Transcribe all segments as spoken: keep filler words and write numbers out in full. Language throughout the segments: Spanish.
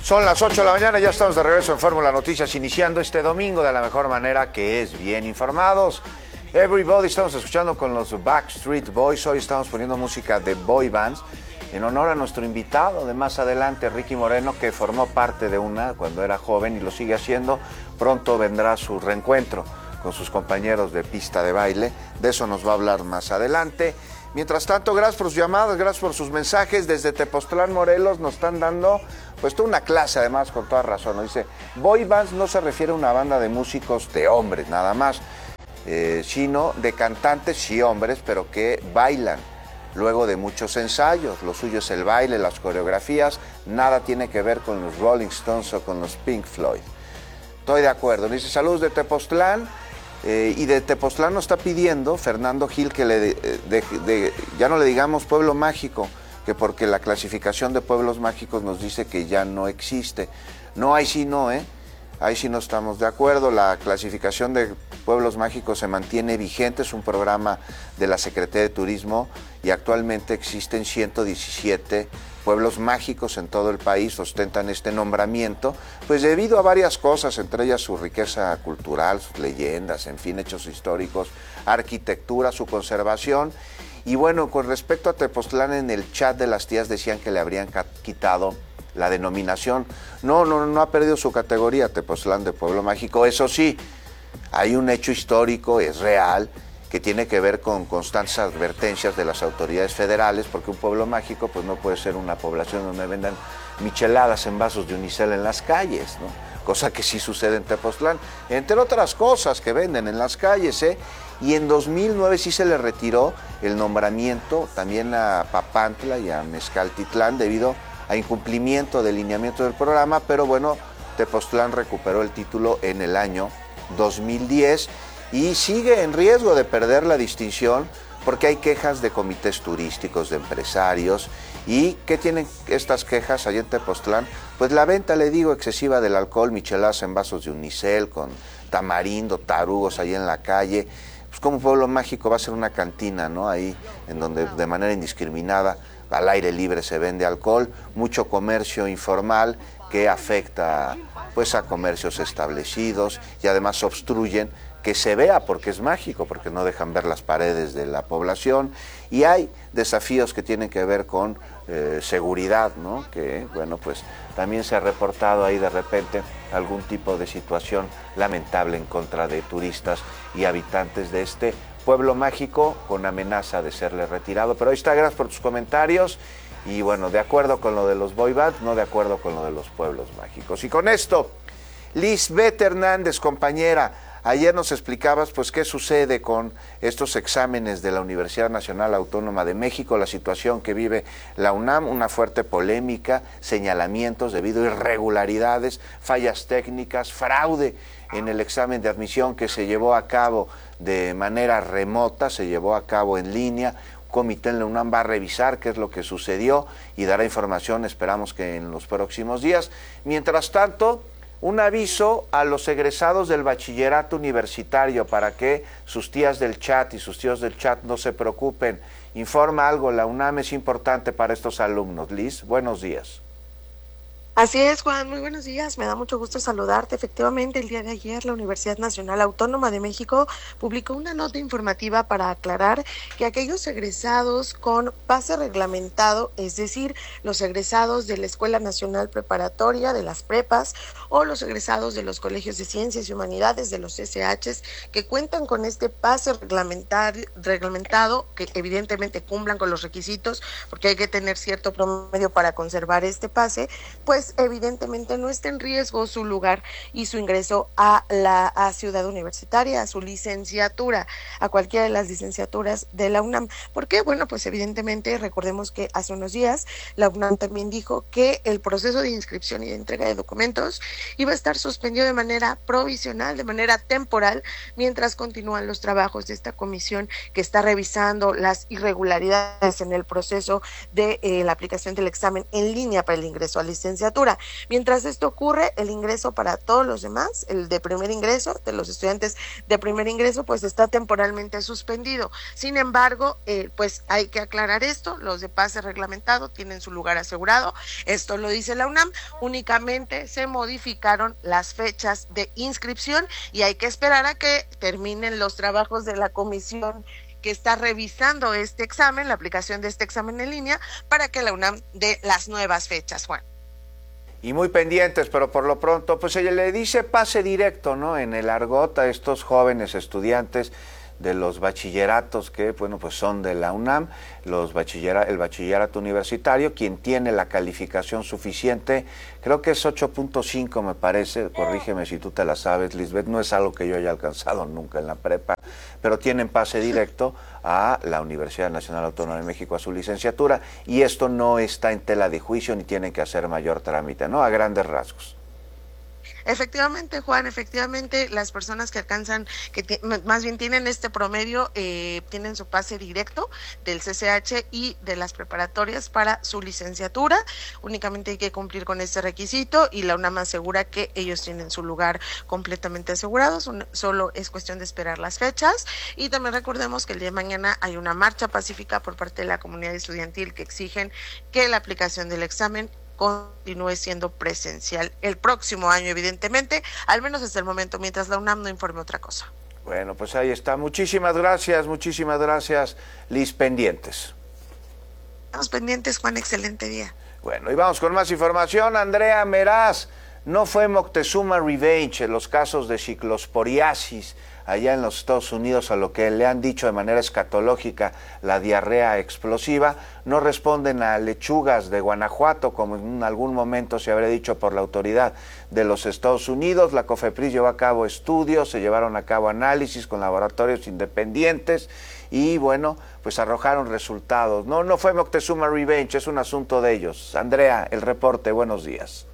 Son las ocho de la mañana, ya estamos de regreso en Fórmula Noticias, iniciando este domingo de la mejor manera, que es bien informados. Everybody, estamos escuchando con los Backstreet Boys. Hoy estamos poniendo música de boy bands en honor a nuestro invitado de más adelante, Ricky Moreno, que formó parte de una cuando era joven y lo sigue haciendo. Pronto vendrá su reencuentro con sus compañeros de pista de baile. De eso nos va a hablar más adelante. Mientras tanto, gracias por sus llamadas, gracias por sus mensajes. Desde Tepoztlán, Morelos, nos están dando pues toda una clase, además, con toda razón. Nos dice, boy bands no se refiere a una banda de músicos de hombres nada más, eh, sino de cantantes y hombres, pero que bailan luego de muchos ensayos. Lo suyo es el baile, las coreografías, nada tiene que ver con los Rolling Stones o con los Pink Floyd. Estoy de acuerdo. Nos dice, saludos de Tepoztlán. Eh, y de Tepoztlán nos está pidiendo Fernando Gil que le de, de, de, ya no le digamos pueblo mágico, que porque la clasificación de pueblos mágicos nos dice que ya no existe. No, ahí sí no, ¿eh? Ahí sí no estamos de acuerdo. La clasificación de pueblos mágicos se mantiene vigente, es un programa de la Secretaría de Turismo y actualmente existen ciento diecisiete pueblos mágicos en todo el país, ostentan este nombramiento, pues debido a varias cosas, entre ellas su riqueza cultural, sus leyendas, en fin, hechos históricos, arquitectura, su conservación. Y bueno, con respecto a Tepoztlán, en el chat de las tías decían que le habrían quitado la denominación. No, no, no ha perdido su categoría Tepoztlán de pueblo mágico. Eso sí, hay un hecho histórico, es real, que tiene que ver con constantes advertencias de las autoridades federales, porque un pueblo mágico pues no puede ser una población donde vendan micheladas en vasos de unicel en las calles, ¿no? Cosa que sí sucede en Tepoztlán, entre otras cosas que venden en las calles, ¿eh? Y en dos mil nueve sí se le retiró el nombramiento también a Papantla y a Mezcaltitlán debido a incumplimiento del lineamiento del programa, pero bueno, Tepoztlán recuperó el título en el año dos mil diez y sigue en riesgo de perder la distinción porque hay quejas de comités turísticos, de empresarios. ¿Y qué tienen estas quejas allá en Tepoztlán? Pues la venta, le digo, excesiva del alcohol, micheladas en vasos de unicel, con tamarindo, tarugos ahí en la calle. Pues como pueblo mágico va a ser una cantina, ¿no? Ahí en donde de manera indiscriminada, al aire libre se vende alcohol, mucho comercio informal que afecta pues a comercios establecidos y además obstruyen que se vea porque es mágico, porque no dejan ver las paredes de la población, y hay desafíos que tienen que ver con eh, seguridad, ¿no? Que bueno, pues también se ha reportado ahí de repente algún tipo de situación lamentable en contra de turistas y habitantes de este pueblo mágico con amenaza de serle retirado. Pero ahí está, gracias por tus comentarios. Y bueno, de acuerdo con lo de los boy bands, no de acuerdo con lo de los pueblos mágicos. Y con esto, Lisbeth Hernández, compañera, ayer nos explicabas pues qué sucede con estos exámenes de la Universidad Nacional Autónoma de México, la situación que vive la UNAM, una fuerte polémica, señalamientos debido a irregularidades, fallas técnicas, fraude en el examen de admisión que se llevó a cabo de manera remota, se llevó a cabo en línea. Comité en la UNAM va a revisar qué es lo que sucedió y dará información, esperamos que en los próximos días. Mientras tanto, un aviso a los egresados del bachillerato universitario para que sus tías del chat y sus tíos del chat no se preocupen. Informa algo, la UNAM es importante para estos alumnos. Liz, buenos días. Así es, Juan, muy buenos días, me da mucho gusto saludarte. Efectivamente, el día de ayer la Universidad Nacional Autónoma de México publicó una nota informativa para aclarar que aquellos egresados con pase reglamentado, es decir, los egresados de la Escuela Nacional Preparatoria, de las prepas, o los egresados de los colegios de ciencias y humanidades, de los S Hs, que cuentan con este pase reglamentado, que evidentemente cumplan con los requisitos, porque hay que tener cierto promedio para conservar este pase, pues evidentemente no está en riesgo su lugar y su ingreso a la a Ciudad Universitaria, a su licenciatura, a cualquiera de las licenciaturas de la UNAM. ¿Por qué? Bueno, pues evidentemente recordemos que hace unos días la UNAM también dijo que el proceso de inscripción y de entrega de documentos iba a estar suspendido de manera provisional, de manera temporal, mientras continúan los trabajos de esta comisión que está revisando las irregularidades en el proceso de eh, la aplicación del examen en línea para el ingreso a licenciatura. licenciatura. Mientras esto ocurre, el ingreso para todos los demás, el de primer ingreso, de los estudiantes de primer ingreso, pues está temporalmente suspendido. Sin embargo, eh, pues hay que aclarar esto, los de pase reglamentado tienen su lugar asegurado, esto lo dice la UNAM, únicamente se modificaron las fechas de inscripción y hay que esperar a que terminen los trabajos de la comisión que está revisando este examen, la aplicación de este examen en línea, para que la UNAM dé las nuevas fechas, Juan. Y muy pendientes, pero por lo pronto, pues ella le dice pase directo, ¿no? En el argot a estos jóvenes estudiantes de los bachilleratos que, bueno, pues son de la UNAM, los bachillera, el bachillerato universitario, quien tiene la calificación suficiente, creo que es ocho punto cinco me parece, corrígeme si tú te la sabes, Lisbeth, no es algo que yo haya alcanzado nunca en la prepa, pero tienen pase directo a la Universidad Nacional Autónoma de México a su licenciatura, y esto no está en tela de juicio ni tienen que hacer mayor trámite, ¿no? A grandes rasgos. Efectivamente, Juan, efectivamente las personas que alcanzan, que más bien tienen este promedio, eh, tienen su pase directo del C C H y de las preparatorias para su licenciatura, únicamente hay que cumplir con este requisito y la UNAM asegura que ellos tienen su lugar completamente asegurado, solo es cuestión de esperar las fechas. Y también recordemos que el día de mañana hay una marcha pacífica por parte de la comunidad estudiantil que exigen que la aplicación del examen continúe siendo presencial el próximo año, evidentemente, al menos hasta el momento, mientras la UNAM no informe otra cosa. Bueno, pues ahí está. Muchísimas gracias, muchísimas gracias, Liz, pendientes. Estamos pendientes, Juan, excelente día. Bueno, y vamos con más información. Andrea Meraz, no fue Moctezuma Revenge en los casos de ciclosporiasis allá en los Estados Unidos, a lo que le han dicho de manera escatológica la diarrea explosiva, no responden a lechugas de Guanajuato, como en algún momento se habría dicho por la autoridad de los Estados Unidos. La COFEPRIS llevó a cabo estudios, se llevaron a cabo análisis con laboratorios independientes y, bueno, pues arrojaron resultados. No, no fue Moctezuma Revenge, es un asunto de ellos. Andrea, el reporte, buenos días.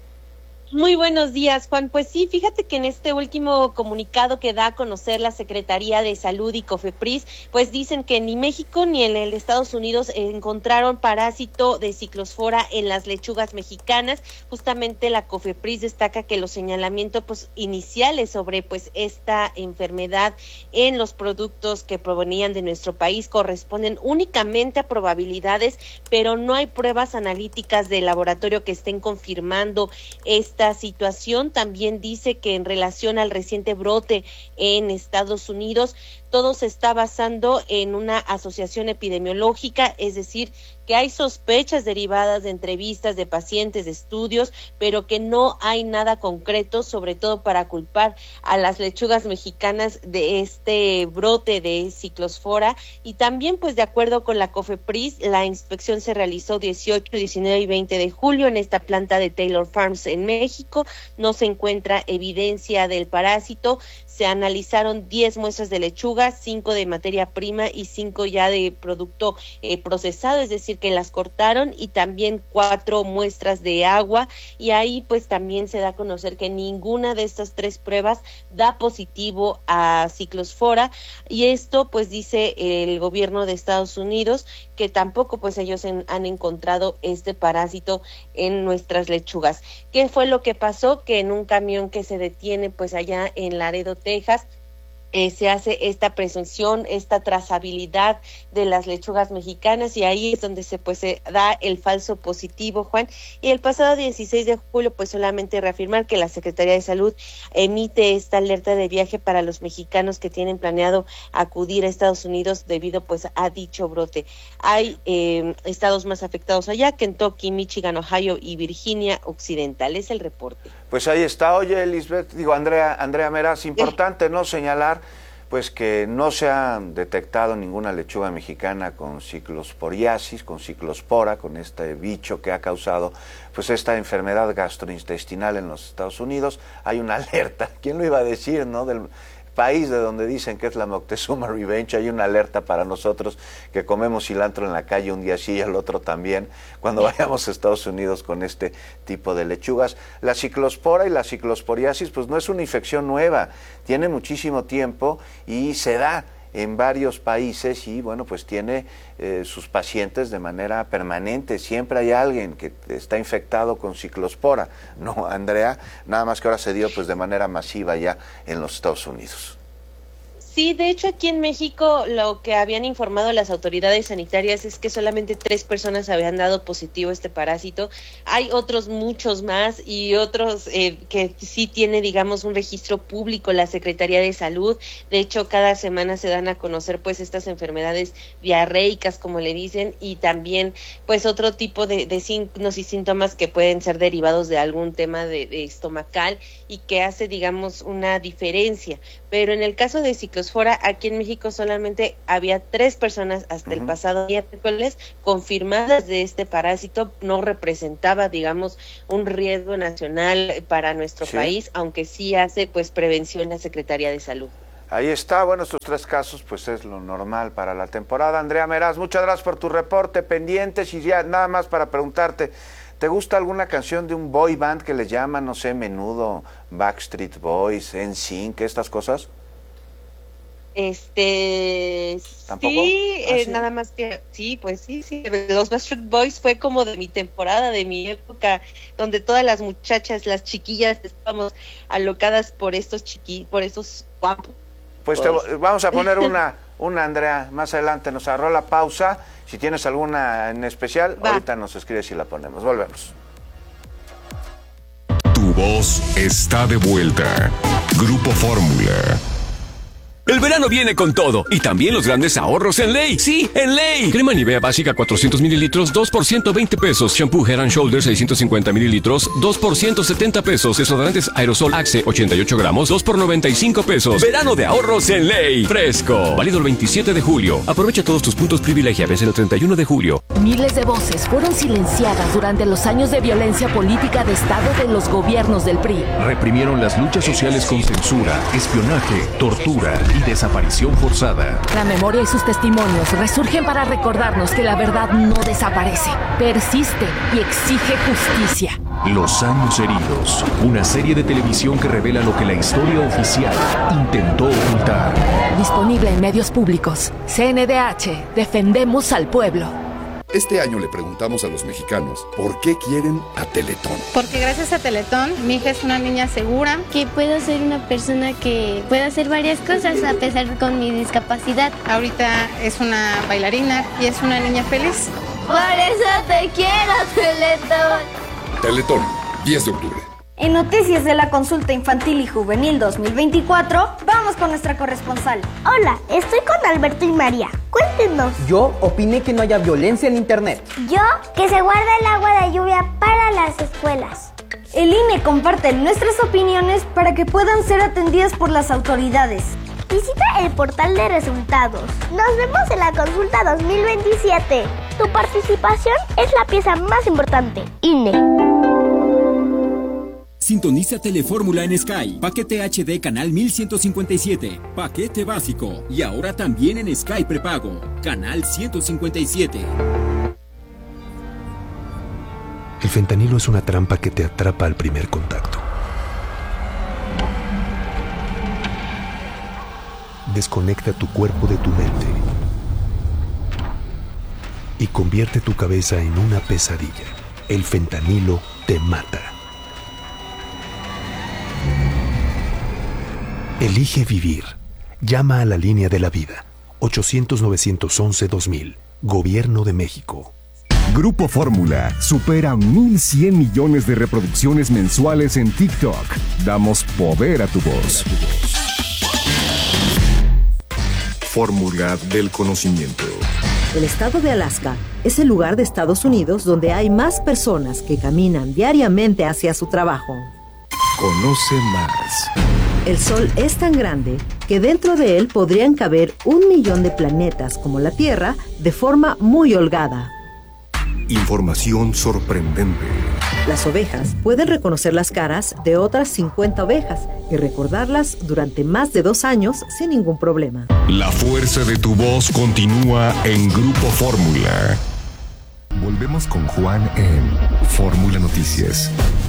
Muy buenos días, Juan. Pues sí, fíjate que en este último comunicado que da a conocer la Secretaría de Salud y COFEPRIS, pues dicen que ni México ni en el Estados Unidos encontraron parásito de ciclospora en las lechugas mexicanas. Justamente la COFEPRIS destaca que los señalamientos pues, iniciales sobre pues esta enfermedad en los productos que provenían de nuestro país corresponden únicamente a probabilidades, pero no hay pruebas analíticas de laboratorio que estén confirmando esta situación. También dice que en relación al reciente brote en Estados Unidos, todo se está basando en una asociación epidemiológica, es decir, que hay sospechas derivadas de entrevistas de pacientes, de estudios, pero que no hay nada concreto, sobre todo para culpar a las lechugas mexicanas de este brote de ciclospora. Y también, pues de acuerdo con la COFEPRIS, la inspección se realizó dieciocho, diecinueve y veinte de julio en esta planta de Taylor Farms en México. No se encuentra evidencia del parásito. Se analizaron diez muestras de lechuga, cinco de materia prima y cinco ya de producto eh, procesado, es decir, que las cortaron, y también cuatro muestras de agua, y ahí pues también se da a conocer que ninguna de estas tres pruebas da positivo a ciclospora, y esto pues dice el gobierno de Estados Unidos que tampoco pues ellos en, han encontrado este parásito en nuestras lechugas. ¿Qué fue lo que pasó? Que en un camión que se detiene pues allá en Laredo, Texas, Eh, se hace esta presunción, esta trazabilidad de las lechugas mexicanas, y ahí es donde se pues se da el falso positivo, Juan. Y el pasado dieciséis de julio, pues solamente reafirmar que la Secretaría de Salud emite esta alerta de viaje para los mexicanos que tienen planeado acudir a Estados Unidos debido pues a dicho brote. Hay eh, estados más afectados allá: Kentucky, Michigan, Ohio y Virginia Occidental. Es el reporte. Pues ahí está. Oye, Lisbeth, digo, Andrea, Andrea Meraz, importante no señalar pues que no se ha detectado ninguna lechuga mexicana con ciclosporiasis, con ciclospora, con este bicho que ha causado pues esta enfermedad gastrointestinal en los Estados Unidos. Hay una alerta, ¿quién lo iba a decir, no? Del país de donde dicen que es la Moctezuma Revenge, hay una alerta para nosotros que comemos cilantro en la calle un día sí y el otro también, cuando vayamos a Estados Unidos con este tipo de lechugas. La ciclospora y la ciclosporiasis pues no es una infección nueva, tiene muchísimo tiempo y se da en varios países y bueno, pues tiene eh, sus pacientes de manera permanente. Siempre hay alguien que está infectado con ciclospora, ¿no, Andrea? Nada más que ahora se dio pues de manera masiva ya en los Estados Unidos. Sí, de hecho aquí en México lo que habían informado las autoridades sanitarias es que solamente tres personas habían dado positivo a este parásito. Hay otros muchos más y otros eh, que sí tiene, digamos, un registro público la Secretaría de Salud. De hecho, cada semana se dan a conocer pues estas enfermedades diarreicas, como le dicen, y también pues otro tipo de, de signos y síntomas que pueden ser derivados de algún tema de, de estomacal y que hace, digamos, una diferencia. Pero en el caso de ciclospora, aquí en México solamente había tres personas hasta uh-huh. el pasado miércoles confirmadas de este parásito. No representaba, digamos, un riesgo nacional para nuestro sí. país, aunque sí hace pues prevención la Secretaría de Salud. Ahí está, bueno, estos tres casos pues es lo normal para la temporada. Andrea Meraz, muchas gracias por tu reporte, pendientes, y ya nada más para preguntarte, ¿te gusta alguna canción de un boy band que les llaman, no sé, Menudo, Backstreet Boys, N Sync, estas cosas? Este, ¿Tampoco? sí, ¿Ah, eh, sí? nada más que, sí, pues sí, sí, los Backstreet Boys fue como de mi temporada, de mi época, donde todas las muchachas, las chiquillas, estábamos alocadas por estos chiqui, por estos guapos. Pues te, vamos a poner una, una, Andrea, más adelante nos agarró la pausa. Si tienes alguna en especial, Va. ahorita nos escribes y la ponemos. Volvemos. Tu voz está de vuelta. Grupo Fórmula. El verano viene con todo, y también los grandes ahorros en Ley. ¡Sí, en Ley! Crema Nivea básica cuatrocientos mililitros, dos por ciento veinte pesos. Shampoo Head and Shoulders seiscientos cincuenta mililitros, dos por ciento setenta pesos. Desodorantes Aerosol Axe ochenta y ocho gramos, dos por noventa y cinco pesos. Verano de ahorros en Ley. Fresco. Válido el veintisiete de julio. Aprovecha todos tus puntos privilegia. Vence el treinta y uno de julio. Miles de voces fueron silenciadas durante los años de violencia política de Estado de los gobiernos del P R I. Reprimieron las luchas sociales con censura, espionaje, tortura y desaparición forzada. La memoria y sus testimonios resurgen para recordarnos que la verdad no desaparece, persiste y exige justicia. Los años heridos, una serie de televisión que revela lo que la historia oficial intentó ocultar. Disponible en medios públicos. C N D H, defendemos al pueblo. Este año le preguntamos a los mexicanos por qué quieren a Teletón. Porque gracias a Teletón, mi hija es una niña segura. Que puedo ser una persona que pueda hacer varias cosas a pesar con mi discapacidad. Ahorita es una bailarina y es una niña feliz. Por eso te quiero, Teletón. Teletón, diez de octubre. En Noticias de la Consulta Infantil y Juvenil dos mil veinticuatro, vamos con nuestra corresponsal. Hola, estoy con Alberto y María. Cuéntenos. Yo opiné que no haya violencia en internet. Yo, que se guarda el agua de lluvia para las escuelas. El I N E comparte nuestras opiniones para que puedan ser atendidas por las autoridades. Visita el portal de resultados. Nos vemos en la consulta dos mil veintisiete. Tu participación es la pieza más importante. I N E. Sintoniza Telefórmula en Sky. Paquete H D Canal mil ciento cincuenta y siete. Paquete básico. Y ahora también en Sky Prepago. Canal ciento cincuenta y siete. El fentanilo es una trampa que te atrapa al primer contacto. Desconecta tu cuerpo de tu mente y convierte tu cabeza en una pesadilla. El fentanilo te mata. Elige vivir. Llama a la línea de la vida. ochocientos, novecientos once, dos mil. Gobierno de México. Grupo Fórmula supera mil cien millones de reproducciones mensuales en TikTok. Damos poder a tu voz. Fórmula del conocimiento. El estado de Alaska es el lugar de Estados Unidos donde hay más personas que caminan diariamente hacia su trabajo. Conoce más. El Sol es tan grande que dentro de él podrían caber un millón de planetas como la Tierra de forma muy holgada. Información sorprendente. Las ovejas pueden reconocer las caras de otras cincuenta ovejas y recordarlas durante más de dos años sin ningún problema. La fuerza de tu voz continúa en Grupo Fórmula. Volvemos con Juan en Fórmula Noticias.